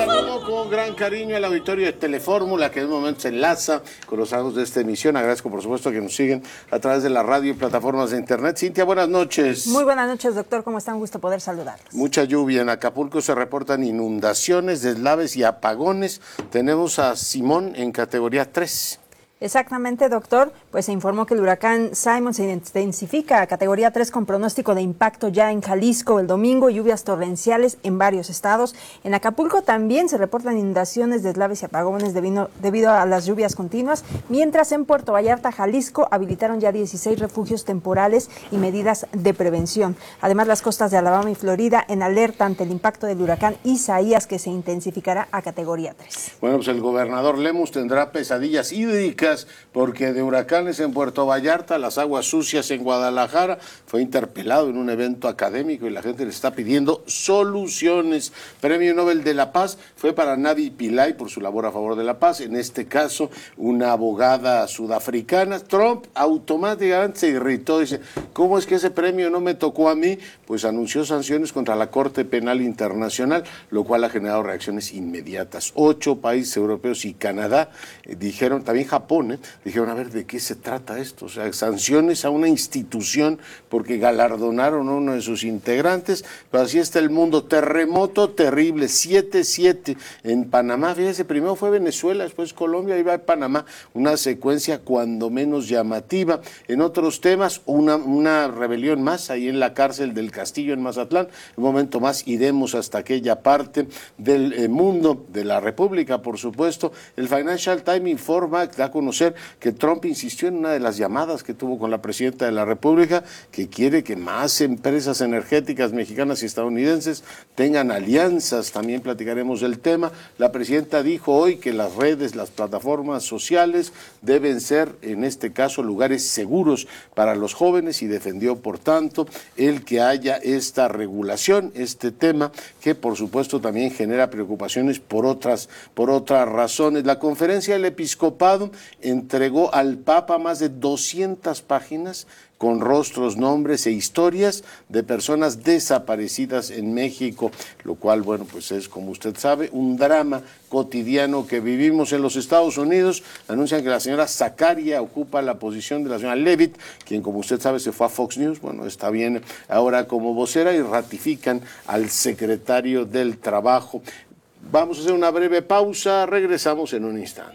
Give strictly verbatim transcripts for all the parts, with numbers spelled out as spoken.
Saludo con gran cariño al auditorio de Telefórmula, que en un momento se enlaza con los amigos de esta emisión. Agradezco, por supuesto, que nos siguen a través de la radio y plataformas de internet. Cintia, buenas noches. Muy buenas noches, doctor. ¿Cómo está? Un gusto poder saludarlos. Mucha lluvia. En Acapulco se reportan inundaciones, deslaves y apagones. Tenemos a Simón en categoría tres. Exactamente, doctor. Pues se informó que el huracán Simon se intensifica a categoría tres con pronóstico de impacto ya en Jalisco el domingo, lluvias torrenciales en varios estados. En Acapulco también se reportan inundaciones, deslaves y apagones debido, debido a las lluvias continuas, mientras en Puerto Vallarta, Jalisco, habilitaron ya dieciséis refugios temporales y medidas de prevención. Además, las costas de Alabama y Florida en alerta ante el impacto del huracán Isaías, que se intensificará a categoría tres. Bueno, pues el gobernador Lemus tendrá pesadillas hídricas porque de huracanes en Puerto Vallarta, las aguas sucias en Guadalajara. Fue interpelado en un evento académico y la gente le está pidiendo soluciones. Premio Nobel de la Paz fue para Navi Pillay por su labor a favor de la paz. En este caso, una abogada sudafricana. Trump automáticamente se irritó. Dice, ¿cómo es que ese premio no me tocó a mí? Pues anunció sanciones contra la Corte Penal Internacional, lo cual ha generado reacciones inmediatas. Ocho países europeos y Canadá eh, dijeron, también Japón, ¿eh? dijeron, a ver, ¿de qué se trata esto? O sea, sanciones a una institución porque galardonaron a uno de sus integrantes, pero así está el mundo. Terremoto terrible, siete siete en Panamá. Fíjese, primero fue Venezuela, después Colombia, y va Panamá. Una secuencia cuando menos llamativa. En otros temas, una, una rebelión más ahí en la cárcel del Castillo en Mazatlán. Un momento más iremos hasta aquella parte del eh, mundo, de la República, por supuesto. El Financial Times informa, da a conocer que Trump insistió en una de las llamadas que tuvo con la presidenta de la República, que quiere que más empresas energéticas mexicanas y estadounidenses tengan alianzas. También platicaremos del tema. La presidenta dijo hoy que las redes, las plataformas sociales deben ser, en este caso, lugares seguros para los jóvenes y defendió, por tanto, el que haya esta regulación, este tema que, por supuesto, también genera preocupaciones por otras, por otras razones. La Conferencia del Episcopado entregó al Papa más de doscientas páginas con rostros, nombres e historias de personas desaparecidas en México, lo cual, bueno, pues es, como usted sabe, un drama cotidiano que vivimos en los Estados Unidos. Anuncian que la señora Zacaria ocupa la posición de la señora Leavitt, quien, como usted sabe, se fue a Fox News, bueno, está bien ahora como vocera, y ratifican al secretario del Trabajo. Vamos a hacer una breve pausa, regresamos en un instante.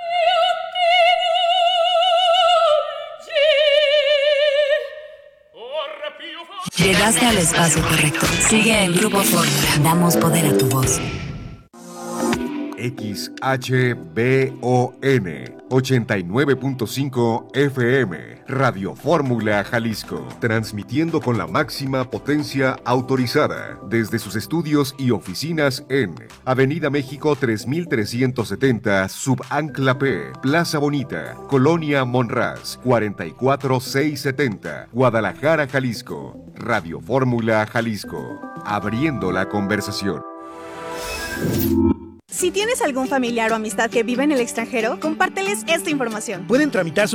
Llegaste al espacio correcto. Sigue en Grupo Fórmula. Damos poder a tu voz. X H B O N ochenta y nueve punto cinco F M, Radio Fórmula Jalisco, transmitiendo con la máxima potencia autorizada desde sus estudios y oficinas en Avenida México tres mil trescientos setenta, Subancla P, Plaza Bonita, Colonia Monraz, cuarenta y cuatro mil seiscientos setenta, Guadalajara, Jalisco. Radio Fórmula Jalisco, abriendo la conversación. Si tienes algún familiar o amistad que vive en el extranjero, compárteles esta información. Pueden tramitar su